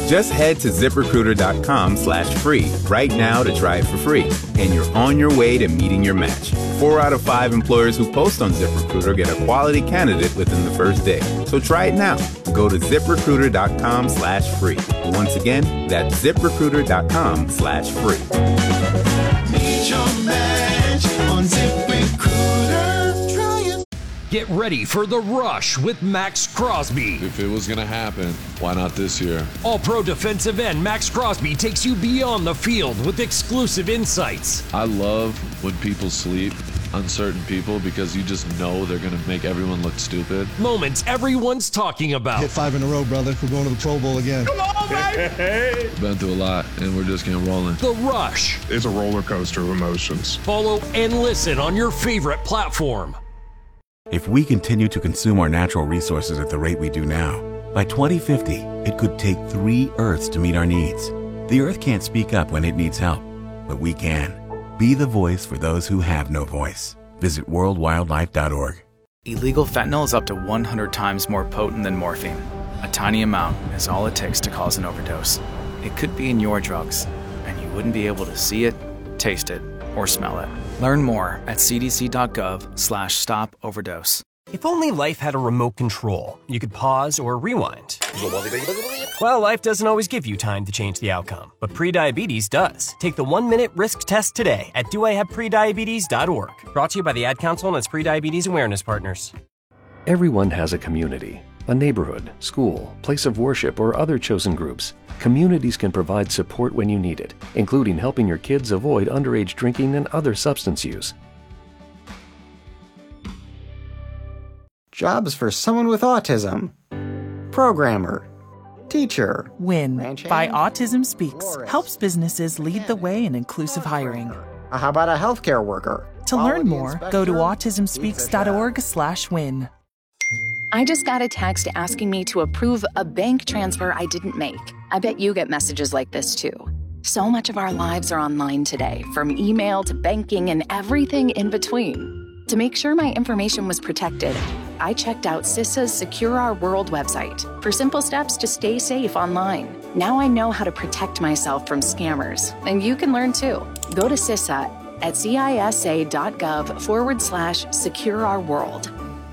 Just head to ZipRecruiter.com/free right now to try it for free. And you're on your way to meeting your match. 4 out of 5 employers who post on ZipRecruiter get a quality candidate within the first day. So try it now. Go to ZipRecruiter.com/free. Once again, that's ZipRecruiter.com/free. Meet your match on ZipRecruiter. Get ready for The Rush with Max Crosby. If it was going to happen, why not this year? All-pro defensive end Max Crosby takes you beyond the field with exclusive insights. I love when people sleep on certain people because you just know they're going to make everyone look stupid. Moments everyone's talking about. Hit 5 in a row, brother. We're going to the Pro Bowl again. Come on, baby! Been through a lot, and we're just getting rolling. The Rush. It's a roller coaster of emotions. Follow and listen on your favorite platform. If we continue to consume our natural resources at the rate we do now, by 2050, it could take 3 Earths to meet our needs. The Earth can't speak up when it needs help, but we can. Be the voice for those who have no voice. Visit worldwildlife.org. Illegal fentanyl is up to 100 times more potent than morphine. A tiny amount is all it takes to cause an overdose. It could be in your drugs, and you wouldn't be able to see it, taste it, or smell it. Learn more at cdc.gov/stop-overdose. If only life had a remote control, you could pause or rewind. Well, life doesn't always give you time to change the outcome, but prediabetes does. Take the 1-minute risk test today at doihaveprediabetes.org. Brought to you by the Ad Council and its prediabetes awareness partners. Everyone has a community, a neighborhood, school, place of worship, or other chosen groups. Communities can provide support when you need it, including helping your kids avoid underage drinking and other substance use. Jobs for someone with autism. Programmer. Teacher. WIN by Autism Speaks helps businesses lead the way in inclusive hiring. How about a healthcare worker? To learn more, go to autismspeaks.org/win. I just got a text asking me to approve a bank transfer I didn't make. I bet you get messages like this too. So much of our lives are online today, from email to banking and everything in between. To make sure my information was protected, I checked out CISA's Secure Our World website for simple steps to stay safe online. Now I know how to protect myself from scammers, and you can learn too. Go to CISA at cisa.gov/Secure Our World.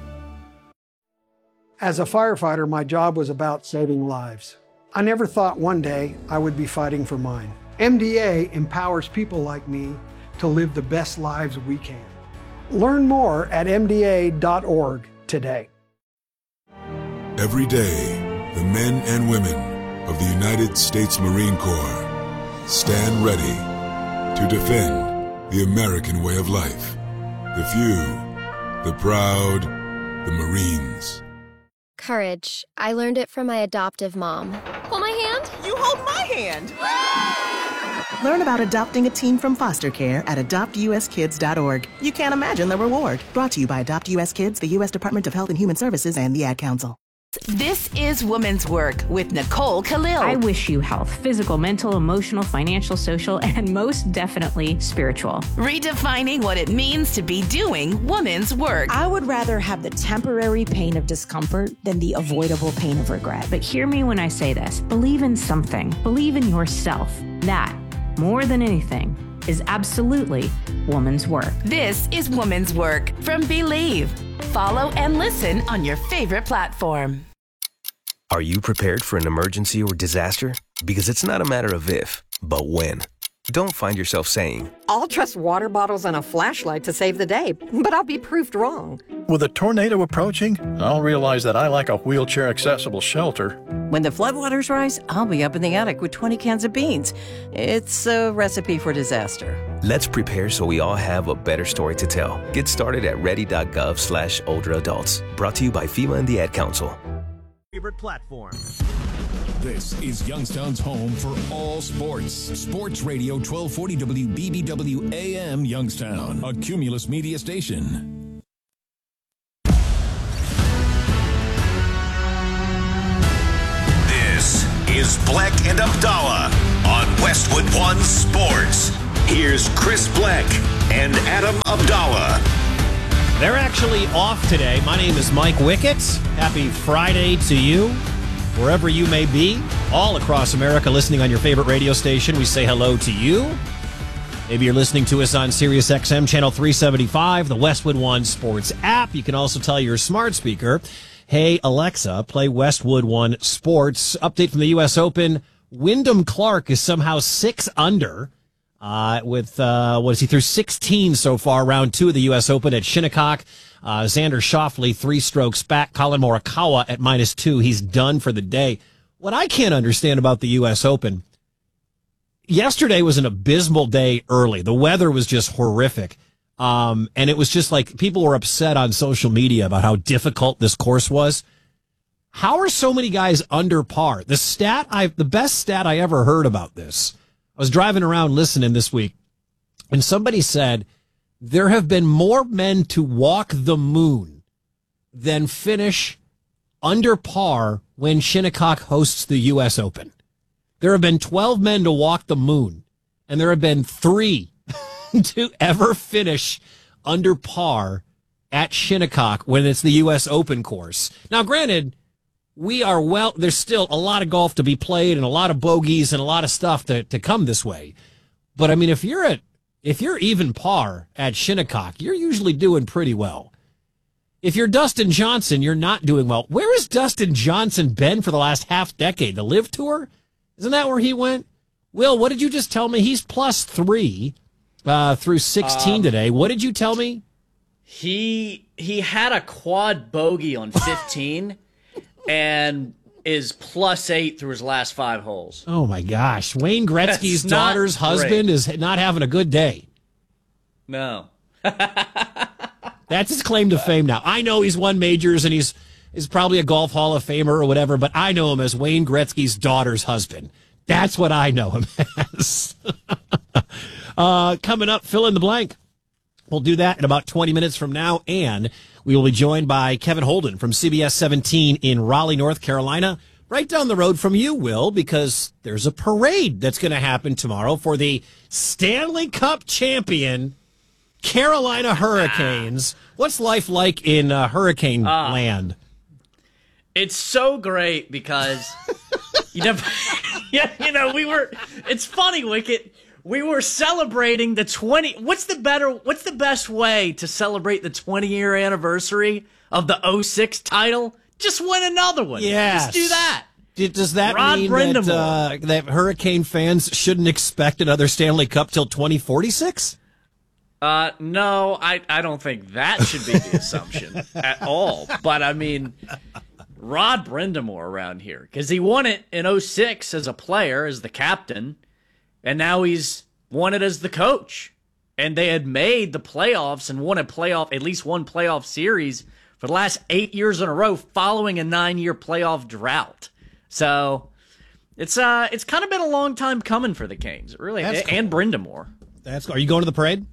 As a firefighter, my job was about saving lives. I never thought one day I would be fighting for mine. MDA empowers people like me to live the best lives we can. Learn more at MDA.org today. Every day, the men and women of the United States Marine Corps stand ready to defend the American way of life. The few, the proud, the Marines. Courage. I learned it from my adoptive mom. Hold my hand. You hold my hand. Learn about adopting a teen from foster care at adoptuskids.org. You can't imagine the reward. Brought to you by Adopt US Kids, the U.S. Department of Health and Human Services, and the Ad Council. This is Women's Work with Nicole Khalil. I wish you health, physical, mental, emotional, financial, social, and most definitely spiritual. Redefining what it means to be doing women's work. I would rather have the temporary pain of discomfort than the avoidable pain of regret. But hear me when I say this. Believe in something. Believe in yourself. That, more than anything, is absolutely woman's work. This is Woman's Work from Believe. Follow and listen on your favorite platform. Are you prepared for an emergency or disaster? Because it's not a matter of if, but when. Don't find yourself saying, I'll trust water bottles and a flashlight to save the day, but I'll be proved wrong. With a tornado approaching, I'll realize that I like a wheelchair-accessible shelter. When the floodwaters rise, I'll be up in the attic with 20 cans of beans. It's a recipe for disaster. Let's prepare so we all have a better story to tell. Get started at ready.gov/older adults. Brought to you by FEMA and the Ad Council. Favorite platform. This is Youngstown's home for all sports. Sports Radio 1240 WBBW AM Youngstown, a Cumulus media station. This is Black and Abdallah on Westwood One Sports. Here's Chris Black and Adam Abdallah. They're actually off today. My name is Mike Wickett. Happy Friday to you. Wherever you may be, all across America, listening on your favorite radio station, we say hello to you. Maybe you're listening to us on Sirius XM Channel 375, the Westwood One Sports app. You can also tell your smart speaker, hey, Alexa, play Westwood One Sports. Update from the U.S. Open. Wyndham Clark is somehow 6 under with, through 16 so far, round 2 of the U.S. Open at Shinnecock. Xander Schauffele 3 strokes back. Colin Morikawa at -2. He's done for the day. What I can't understand about the U.S. Open, yesterday was an abysmal day early. The weather was just horrific. And it was just like people were upset on social media about how difficult this course was. How are so many guys under par? The best stat I ever heard about this, I was driving around listening this week, and somebody said there have been more men to walk the moon than finish under par when Shinnecock hosts the U.S. Open. There have been 12 men to walk the moon, and there have been 3 to ever finish under par at Shinnecock when it's the U.S. Open course. Now, granted, there's still a lot of golf to be played and a lot of bogeys and a lot of stuff to come this way. But I mean, if you're even par at Shinnecock, you're usually doing pretty well. If you're Dustin Johnson, you're not doing well. Where has Dustin Johnson been for the last half decade? The Live Tour? Isn't that where he went? Will, what did you just tell me? He's +3 through 16 today. What did you tell me? He had a quad bogey on 15 and is +8 through his last 5 holes. Oh, my gosh. Wayne Gretzky's daughter's husband is not having a good day. No. That's his claim to fame now. I know he's won majors and he's probably a Golf Hall of Famer or whatever, but I know him as Wayne Gretzky's daughter's husband. That's what I know him as. Coming up, fill in the blank. We'll do that in about 20 minutes from now, and we will be joined by Kevin Holden from CBS 17 in Raleigh, North Carolina, right down the road from you, Will, because there's a parade that's going to happen tomorrow for the Stanley Cup champion Carolina Hurricanes. What's life like in hurricane land? It's so great because, it's funny, Wicket. We were celebrating the 20. What's the best way to celebrate the 20-year anniversary of the 06 title? Just win another one. Yes. Just do that. Does that mean that Hurricane fans shouldn't expect another Stanley Cup till 2046? No, I don't think that should be the assumption at all. But I mean, Rod Brind'Amour around here, because he won it in 06 as a player, as the captain. And now he's won it as the coach. And they had made the playoffs and won at least one playoff series for the last 8 years in a row following a 9-year playoff drought. So it's kind of been a long time coming for the Canes. Really, and Brind'Amour. Are you going to the parade?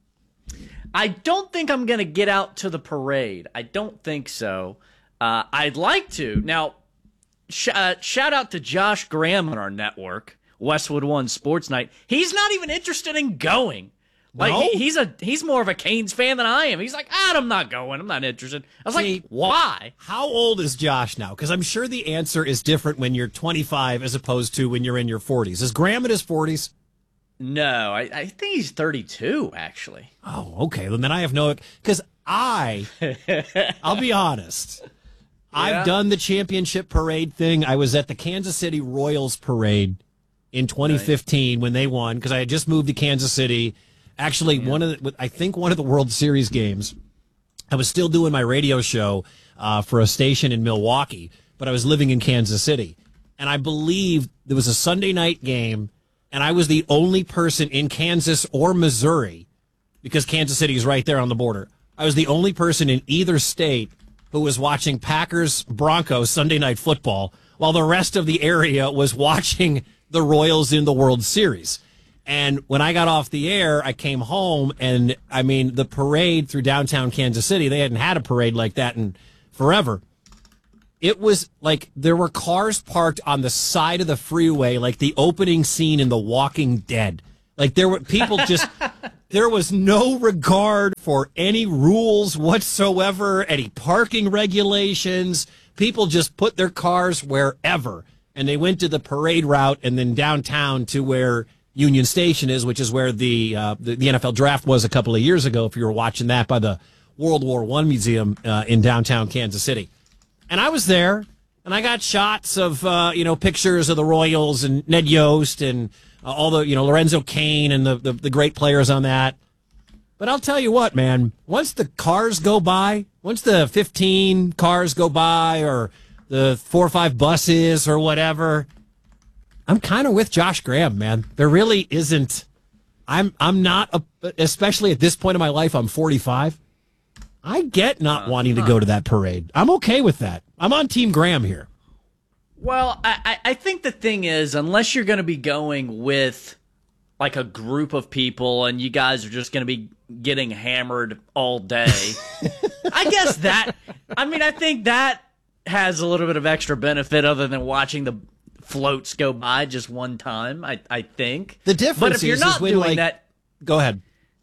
I don't think I'm going to get out to the parade. I don't think so. I'd like to. Now, shout out to Josh Graham on our network. Westwood One Sports Night. He's not even interested in going. Like no? He's more of a Canes fan than I am. He's like, I'm not going. I'm not interested. I was like, why? How old is Josh now? Because I'm sure the answer is different when you're 25 as opposed to when you're in your 40s. Is Graham in his 40s? No, I think he's 32, actually. Oh, okay. Well, then I have no... Because I'll be honest. Yeah. I've done the championship parade thing. I was at the Kansas City Royals parade in 2015 when they won, because I had just moved to Kansas City. Actually, one of the World Series games, I was still doing my radio show for a station in Milwaukee, but I was living in Kansas City. And I believe there was a Sunday night game, and I was the only person in Kansas or Missouri, because Kansas City is right there on the border. I was the only person in either state who was watching Packers-Broncos Sunday Night Football, while the rest of the area was watching the Royals in the World Series. And when I got off the air, I came home, and I mean, the parade through downtown Kansas City, they hadn't had a parade like that in forever. It was like there were cars parked on the side of the freeway, like the opening scene in The Walking Dead. Like there were people just, there was no regard for any rules whatsoever, any parking regulations. People just put their cars wherever, and they went to the parade route and then downtown to where Union Station is, which is where the NFL draft was a couple of years ago, if you were watching that, by the World War I Museum in downtown Kansas City. And I was there, and I got shots of, pictures of the Royals and Ned Yost and all the, Lorenzo Cain and the great players on that. But I'll tell you what, man, once the cars go by, once the 15 cars go by or the 4 or 5 buses or whatever, I'm kind of with Josh Graham, man. There really isn't. I'm not, especially at this point in my life, I'm 45. I get not wanting to go to that parade. I'm okay with that. I'm on Team Graham here. Well, I think the thing is, unless you're going to be going with like a group of people and you guys are just going to be getting hammered all day, I guess that, I think that has a little bit of extra benefit other than watching the floats go by just one time, I think. The difference but if you're not doing that, go ahead.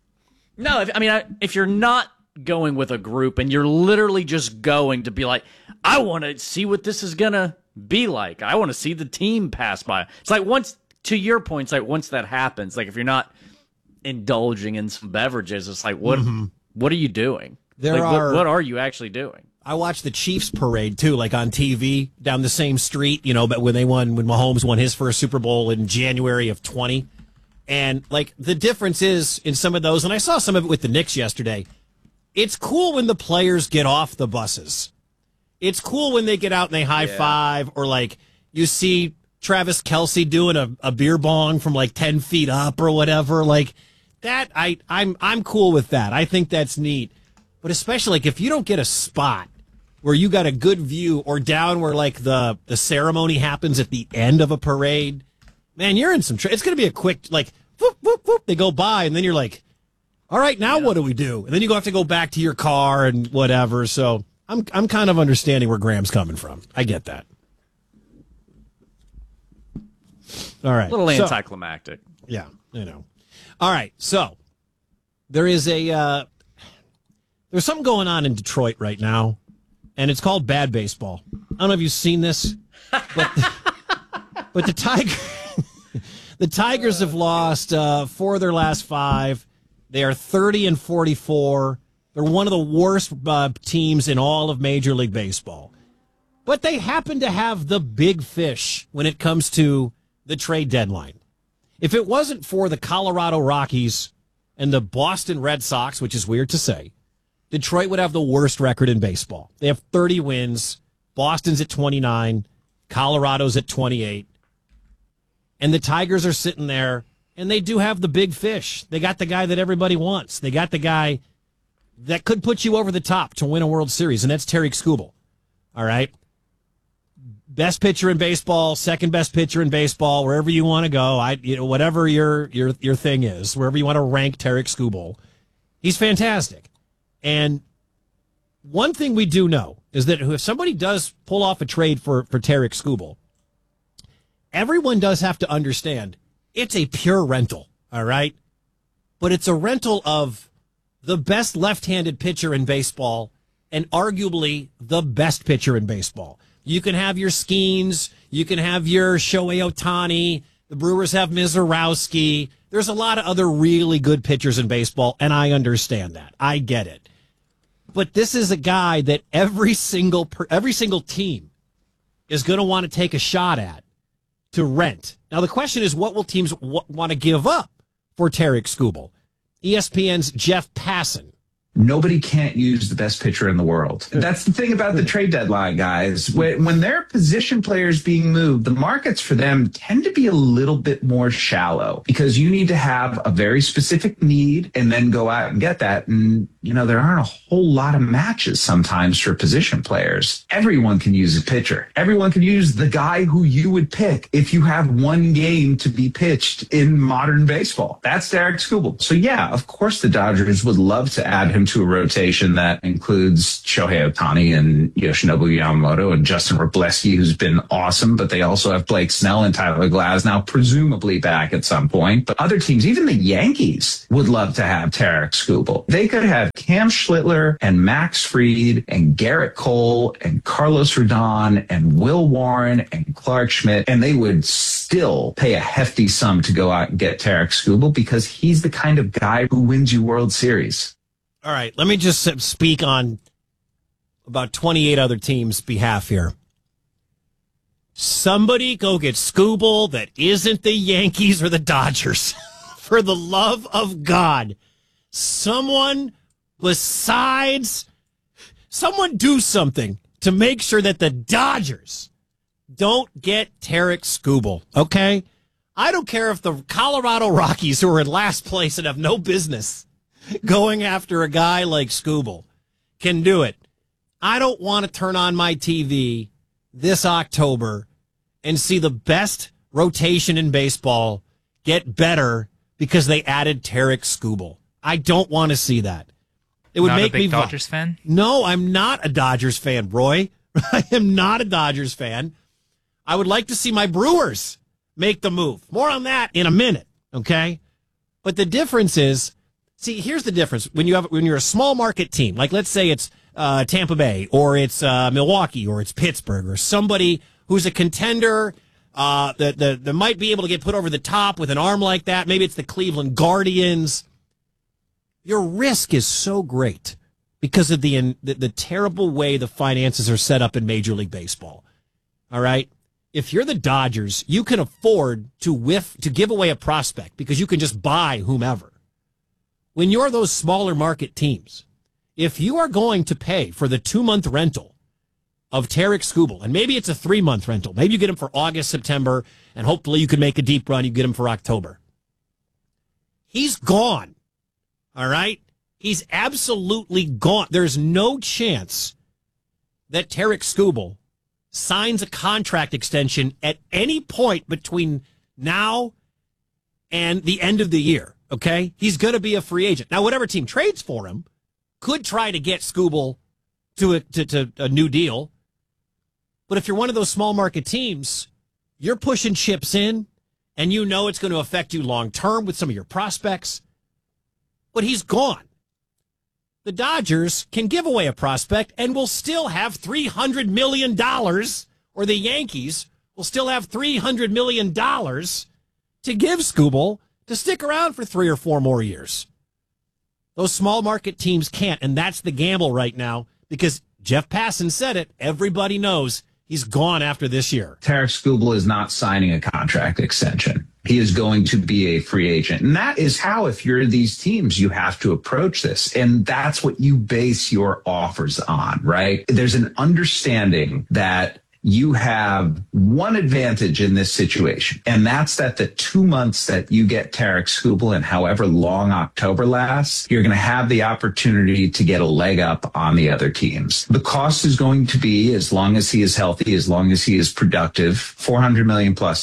No, if you're not going with a group and you're literally just going to be like, I want to see what this is going to be like. I want to see the team pass by. It's like once, to your point, it's like once that happens, like if you're not indulging in some beverages, it's like, what are you doing? What are you actually doing? I watched the Chiefs parade too, like on TV down the same street, but when Mahomes won his first Super Bowl in January of 20. And like the difference is in some of those, and I saw some of it with the Knicks yesterday. It's cool when the players get off the buses. It's cool when they get out and they high five, or like you see Travis Kelce doing a beer bong from like 10 feet up or whatever. Like that, I'm cool with that. I think that's neat. But especially like if you don't get a spot where you got a good view, or down where like the ceremony happens at the end of a parade, man, you're in some it's going to be a quick, like, whoop, whoop, whoop. They go by and then you're like, all right, now what do we do? And then you have to go back to your car and whatever. So I'm kind of understanding where Graham's coming from. I get that. All right. A little anticlimactic. Yeah, I know. All right. So there is there's something going on in Detroit right now, and it's called bad baseball. I don't know if you've seen this, but the Tigers have lost 4 of their last 5. They are 30-44. They're one of the worst teams in all of Major League Baseball. But they happen to have the big fish when it comes to the trade deadline. If it wasn't for the Colorado Rockies and the Boston Red Sox, which is weird to say, Detroit would have the worst record in baseball. They have 30 wins. Boston's at 29. Colorado's at 28. And the Tigers are sitting there, and they do have the big fish. They got the guy that everybody wants. They got the guy that could put you over the top to win a World Series, and that's Tarik Skubal. All right? Best pitcher in baseball, second best pitcher in baseball, wherever you want to go. Whatever your thing is, wherever you want to rank Tarik Skubal, he's fantastic. And one thing we do know is that if somebody does pull off a trade for Tarik Skubal, everyone does have to understand it's a pure rental, all right? But it's a rental of the best left-handed pitcher in baseball and arguably the best pitcher in baseball. You can have your Skeens, you can have your Shohei Ohtani, the Brewers have Mizorowski. There's a lot of other really good pitchers in baseball, and I understand that. I get it. But this is a guy that every single team is going to want to take a shot at to rent. Now, the question is, what will teams want to give up for Tarik Skubal? ESPN's Jeff Passan. Nobody can't use the best pitcher in the world. That's the thing about the trade deadline, guys. When there are position players being moved, the markets for them tend to be a little bit more shallow because you need to have a very specific need and then go out and get that. And, there aren't a whole lot of matches sometimes for position players. Everyone can use a pitcher. Everyone can use the guy who you would pick if you have one game to be pitched in modern baseball. That's Tarik Skubal. So, yeah, of course the Dodgers would love to add him him to a rotation that includes Shohei Ohtani and Yoshinobu Yamamoto and Justin Wroblewski, who's been awesome, but they also have Blake Snell and Tyler Glasnow presumably back at some point. But other teams, even the Yankees, would love to have Tarek Skubal. They could have Cam Schlittler and Max Fried and Garrett Cole and Carlos Rodon and Will Warren and Clark Schmidt, and they would still pay a hefty sum to go out and get Tarek Skubal because he's the kind of guy who wins you World Series. All right, let me just speak on about 28 other teams' behalf here. Somebody go get Skubal that isn't the Yankees or the Dodgers. For the love of God. Someone do something to make sure that the Dodgers don't get Tarek Skubal, okay? I don't care if the Colorado Rockies, who are in last place and have no business going after a guy like Skubal, can do it. I don't want to turn on my TV this October and see the best rotation in baseball get better because they added Tarek Skubal. I don't want to see that. It would not make a big me Dodgers fan? No, I'm not a Dodgers fan, Roy. I am not a Dodgers fan. I would like to see my Brewers make the move. More on that in a minute, okay? But the difference is, see, here's the difference. When you're a small market team, like let's say it's Tampa Bay or it's Milwaukee or it's Pittsburgh or somebody who's a contender that might be able to get put over the top with an arm like that. Maybe it's the Cleveland Guardians. Your risk is so great because of the terrible way the finances are set up in Major League Baseball. All right? If you're the Dodgers, you can afford to give away a prospect because you can just buy whomever. When you're those smaller market teams, if you are going to pay for the 2-month rental of Tarek Skubal, and maybe it's a 3-month rental, maybe you get him for August, September, and hopefully you can make a deep run, you get him for October. He's gone. All right? He's absolutely gone. There's no chance that Tarek Skubal signs a contract extension at any point between now and the end of the year, okay? He's going to be a free agent. Now, whatever team trades for him could try to get Skubal to a new deal. But if you're one of those small market teams, you're pushing chips in, and you know it's going to affect you long term with some of your prospects. But he's gone. The Dodgers can give away a prospect and will still have $300 million, or the Yankees will still have $300 million to give Skubal to stick around for 3 or 4 more years. Those small market teams can't, and that's the gamble right now because Jeff Passan said it. Everybody knows he's gone after this year. Tarek Skubal is not signing a contract extension. He is going to be a free agent. And that is how, if you're these teams, you have to approach this. And that's what you base your offers on, right? There's an understanding that you have one advantage in this situation, and that's that the 2 months that you get Tarek Skubal and however long October lasts, you're going to have the opportunity to get a leg up on the other teams. The cost is going to be, as long as he is healthy, as long as he is productive, $400 million plus.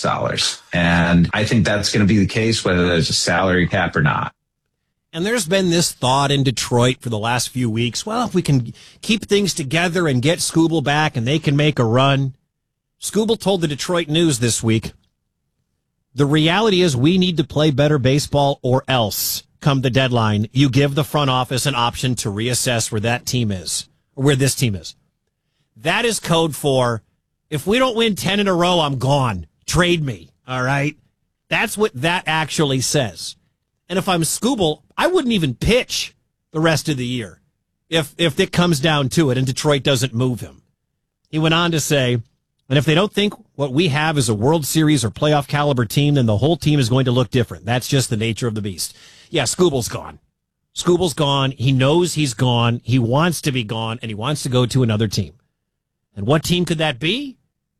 And I think that's going to be the case whether there's a salary cap or not. And there's been this thought in Detroit for the last few weeks, well, if we can keep things together and get Skubal back and they can make a run. Skubal told the Detroit News this week, the reality is we need to play better baseball or else, come the deadline, you give the front office an option to reassess where that team is, or where this team is. That is code for, if we don't win 10 in a row, I'm gone. Trade me, all right? That's what that actually says. And if I'm Skubal, I wouldn't even pitch the rest of the year if it comes down to it and Detroit doesn't move him. He went on to say, and if they don't think what we have is a World Series or playoff caliber team, then the whole team is going to look different. That's just the nature of the beast. Yeah, Skubal's gone. Skubal's gone. He knows he's gone. He wants to be gone, and he wants to go to another team. And what team could that be?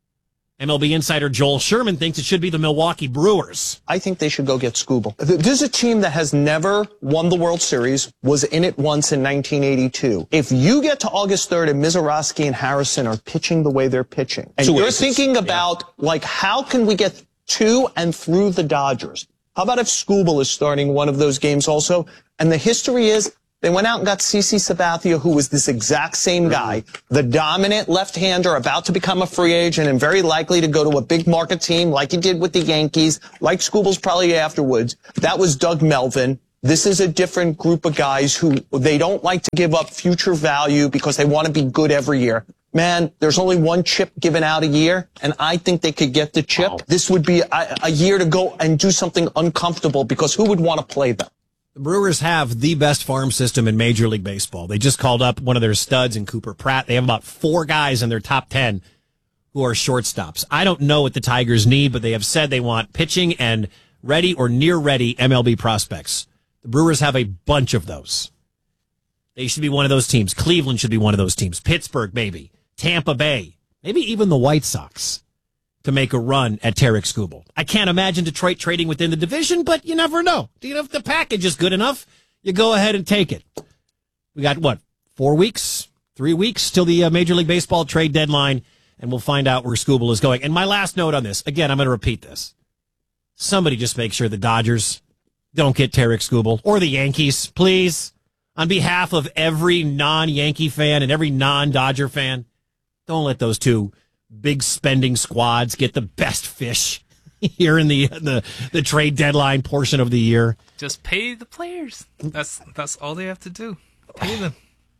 MLB insider Joel Sherman thinks it should be the Milwaukee Brewers. I think they should go get Skubal. This is a team that has never won the World Series, was in it once in 1982. If you get to August 3rd and Mizorowski and Harrison are pitching the way they're pitching, and you're thinking about, like, how can we get to and through the Dodgers? How about if Skubal is starting one of those games also? And the history is, They went out and got CeCe Sabathia, who was this exact same guy, the dominant left-hander about to become a free agent and very likely to go to a big market team like he did with the Yankees, like Scooble's probably afterwards. That was Doug Melvin. This is a different group of guys who they don't like to give up future value because they want to be good every year. Man, there's only one chip given out a year, and I think they could get the chip. Wow. This would be a year to go and do something uncomfortable because who would want to play them? The Brewers have the best farm system in Major League Baseball. They just called up one of their studs in Cooper Pratt. They have about 4 guys in their top 10 who are shortstops. I don't know what the Tigers need, but they have said they want pitching and ready or near ready MLB prospects. The Brewers have a bunch of those. They should be one of those teams. Cleveland should be one of those teams. Pittsburgh, maybe. Tampa Bay. Maybe even the White Sox to make a run at Tarik Skubal. I can't imagine Detroit trading within the division, but you never know. If the package is good enough, you go ahead and take it. We got, 4 weeks, 3 weeks till the Major League Baseball trade deadline, and we'll find out where Skubal is going. And my last note on this, again, I'm going to repeat this. Somebody just make sure the Dodgers don't get Tarik Skubal, or the Yankees, please. On behalf of every non-Yankee fan and every non-Dodger fan, don't let those two big spending squads get the best fish here in the trade deadline portion of the year. Just pay the players. That's all they have to do. Pay them.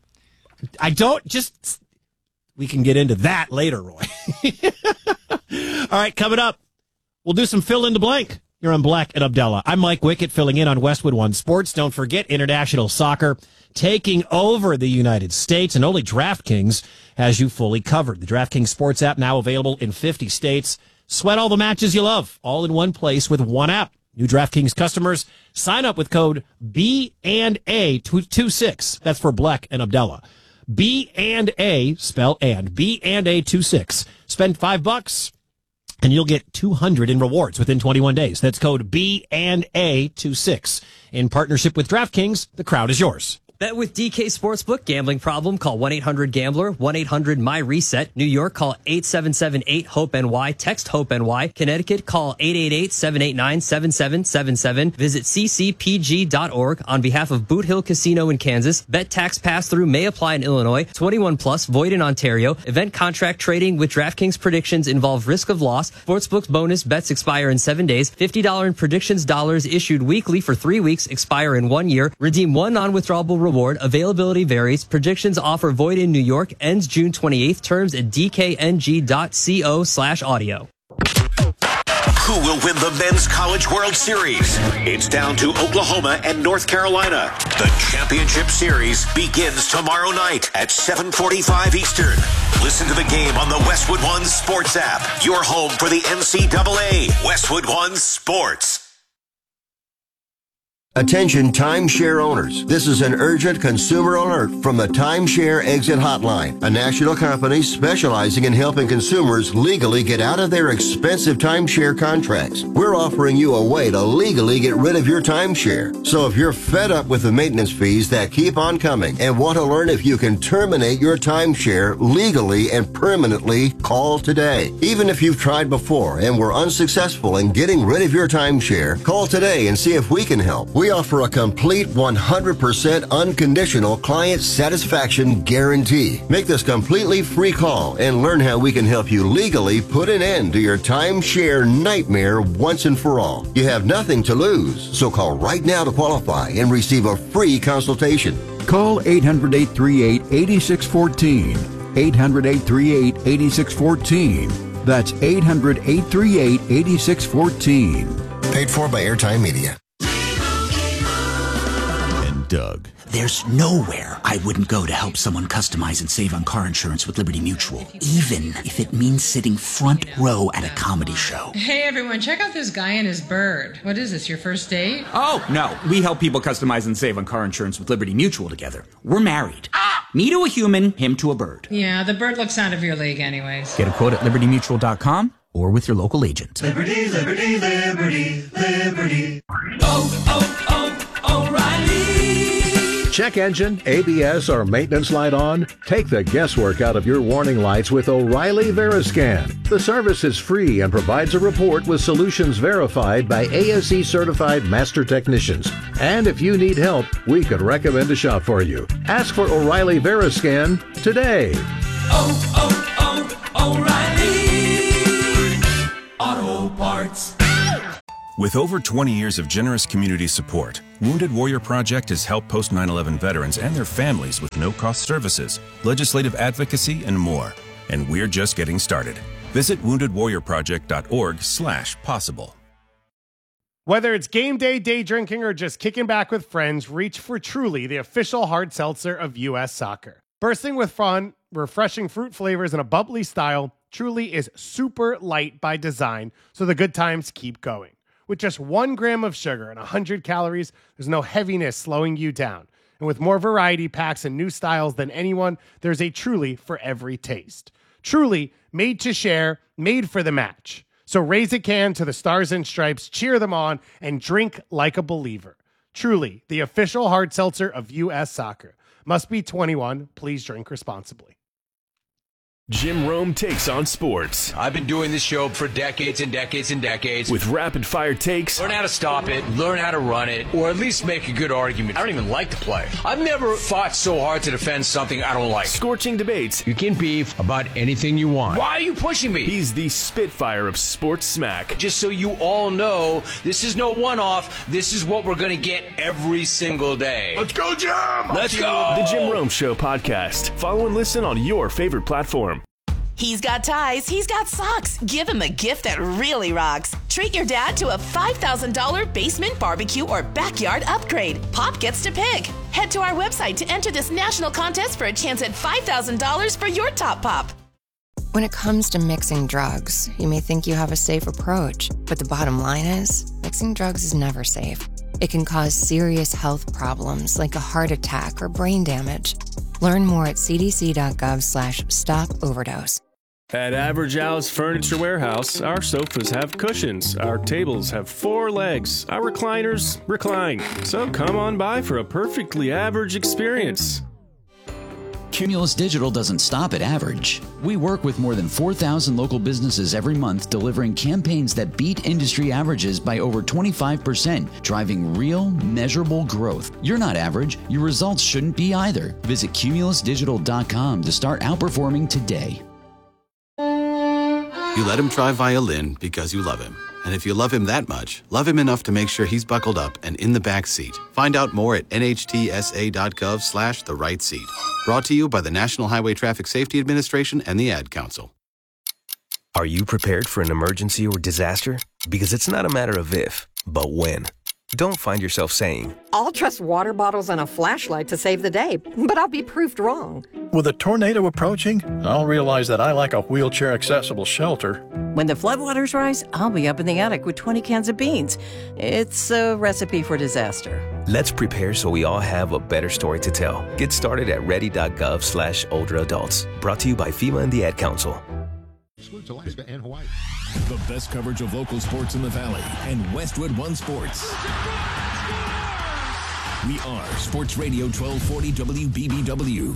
We can get into that later, Roy. All right, coming up, we'll do some fill in the blank. You're on Black and Abdallah. I'm Mike Wickett, filling in on Westwood One Sports. Don't forget international soccer taking over the United States, and only DraftKings has you fully covered. The DraftKings Sports app now available in 50 states. Sweat all the matches you love, all in one place with one app. New DraftKings customers, sign up with code B&A26. That's for Black and Abdallah. B&A, spell and, B&A26. Spend $5. And you'll get $200 in rewards within 21 days. That's code B&A26. In partnership with DraftKings, the crowd is yours. Bet with DK Sportsbook. Gambling problem? Call 1-800-GAMBLER. 1-800-MY-RESET. New York, call 877-8-HOPE-NY. Text HOPE-NY. Connecticut, call 888-789-7777. Visit ccpg.org. On behalf of Boot Hill Casino in Kansas, bet tax pass-through may apply in Illinois. 21 plus, void in Ontario. Event contract trading with DraftKings predictions involve risk of loss. Sportsbook's bonus bets expire in 7 days. $50 in predictions dollars issued weekly for 3 weeks, expire in 1 year. Redeem one non-withdrawable reward. Availability varies. Predictions offer void in New York. Ends June 28th. Terms at dkng.co/audio. Who will win the Men's College World Series? It's down to Oklahoma and North Carolina. The championship series begins tomorrow night at 7:45 Eastern. Listen to the game on the Westwood One Sports app. Your home for the NCAA. Westwood One Sports. Attention timeshare owners. This is an urgent consumer alert from the Timeshare Exit Hotline, a national company specializing in helping consumers legally get out of their expensive timeshare contracts. We're offering you a way to legally get rid of your timeshare. So if you're fed up with the maintenance fees that keep on coming and want to learn if you can terminate your timeshare legally and permanently, call today. Even if you've tried before and were unsuccessful in getting rid of your timeshare, call today and see if we can help. We offer a complete 100% unconditional client satisfaction guarantee. Make this completely free call and learn how we can help you legally put an end to your timeshare nightmare once and for all. You have nothing to lose, so call right now to qualify and receive a free consultation. Call 800-838-8614. 800-838-8614. That's 800-838-8614. Paid for by Airtime Media. Doug. There's nowhere I wouldn't go to help someone customize and save on car insurance with Liberty Mutual, even if it means sitting front row at a comedy show. Hey everyone, check out this guy and his bird. What is this, your first date? Oh, no. We help people customize and save on car insurance with Liberty Mutual together. We're married. Me to a human, him to a bird. Yeah, the bird looks out of your league anyways. Get a quote at libertymutual.com or with your local agent. Liberty, liberty, liberty, liberty. Oh, oh, oh, O'Reilly. check engine, ABS, or maintenance light on? Take the guesswork out of your warning lights with O'Reilly Veriscan. The service is free and provides a report with solutions verified by ASE certified master technicians. And if you need help, we could recommend a shop for you. Ask for O'Reilly Veriscan today. O'Reilly Auto Parts. With over 20 years of generous community support, Wounded Warrior Project has helped post 9/11 veterans and their families with no-cost services, legislative advocacy, and more. And we're just getting started. Visit woundedwarriorproject.org/possible. Whether it's game day, day drinking, or just kicking back with friends, reach for Truly, the official hard seltzer of U.S. Soccer. Bursting with fun, refreshing fruit flavors, and a bubbly style, Truly is super light by design, so the good times keep going. With just 1 gram of sugar and 100 calories, there's no heaviness slowing you down. And with more variety packs and new styles than anyone, there's a Truly for every taste. Truly, made to share, made for the match. So raise a can to the Stars and Stripes, cheer them on, and drink like a believer. Truly, the official hard seltzer of U.S. Soccer. Must be 21. Please drink responsibly. Jim Rome takes on sports. I've been doing this show for decades and decades and decades. With rapid-fire takes. Learn how to stop it, learn how to run it, or at least make a good argument. I don't even like the play. I've never fought so hard to defend something I don't like. Scorching debates. You can beef about anything you want. Why are you pushing me? He's the Spitfire of sports smack. Just so you all know, this is no one-off. This is what we're going to get every single day. Let's go, Jim! Let's go! The Jim Rome Show podcast. Follow and listen on your favorite platform. He's got ties, he's got socks. Give him a gift that really rocks. Treat your dad to a $5,000 basement barbecue or backyard upgrade. Pop gets to pick. Head to our website to enter this national contest for a chance at $5,000 for your top pop. When it comes to mixing drugs, you may think you have a safe approach, but the bottom line is, mixing drugs is never safe. It can cause serious health problems like a heart attack or brain damage. Learn more at cdc.gov/stop-overdose. At Average Al's Furniture Warehouse, our sofas have cushions, our tables have 4 legs, our recliners recline. So come on by for a perfectly average experience. Cumulus Digital doesn't stop at average. We work with more than 4,000 local businesses every month, delivering campaigns that beat industry averages by over 25%, driving real, measurable growth. You're not average. Your results shouldn't be either. Visit cumulusdigital.com to start outperforming today. You let him try violin because you love him. And if you love him that much, love him enough to make sure he's buckled up and in the back seat. Find out more at nhtsa.gov/the-right seat. Brought to you by the National Highway Traffic Safety Administration and the Ad Council. Are you prepared for an emergency or disaster? Because it's not a matter of if, but when. Don't find yourself saying, I'll trust water bottles and a flashlight to save the day, but I'll be proved wrong. With a tornado approaching, I'll realize that I like a wheelchair-accessible shelter. When the floodwaters rise, I'll be up in the attic with 20 cans of beans. It's a recipe for disaster. let's prepare so we all have a better story to tell. Get started at ready.gov/older adults. Brought to you by FEMA and the Ad Council. Excludes Alaska and Hawaii. The best coverage of local sports in the Valley and Westwood One Sports. We are Sports Radio 1240 WBBW.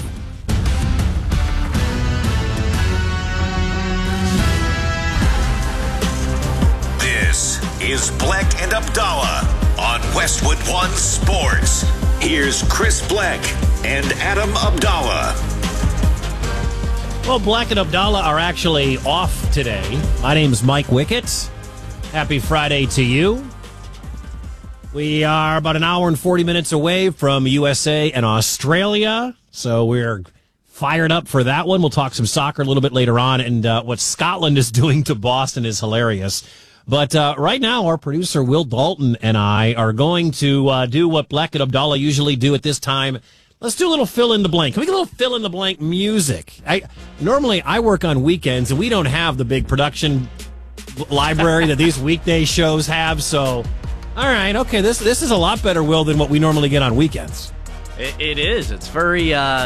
This is Bleck and Abdallah on Westwood One Sports. Here's Chris Bleck and Adam Abdallah. Well, Bleck and Abdallah are actually off today. My name's Mike Wickett. Happy Friday to you. We are about an hour and 40 minutes away from USA and Australia, so we're fired up for that one. We'll talk some soccer a little bit later on, and what Scotland is doing to Boston is hilarious. But right now, our producer Will Dalton and I are going to do what Bleck and Abdallah usually do at this time. Let's do a little fill-in-the-blank. Can we get a little fill-in-the-blank music? Normally, I work on weekends, and we don't have the big production library that these weekday shows have. So, all right, okay, this is a lot better, Will, than what we normally get on weekends. It is. It's very,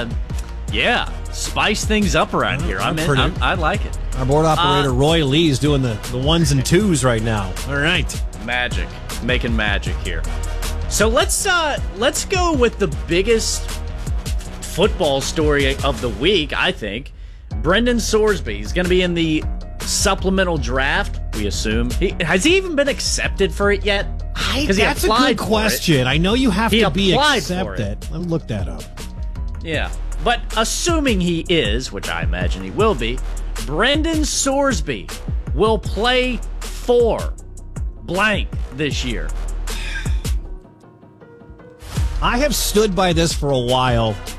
spice things up around here. I like it. Our board operator, Roy Lee, is doing the ones and twos right now. All right. Magic. Making magic here. So let's go with the biggest football story of the week, I think. Brendan Sorsby is going to be in the supplemental draft, we assume. Has he even been accepted for it yet? That's a good question. I know you have to be accepted. For it. Let me look that up. Yeah. But assuming he is, which I imagine he will be, Brendan Sorsby will play for blank this year. I have stood by this for a while.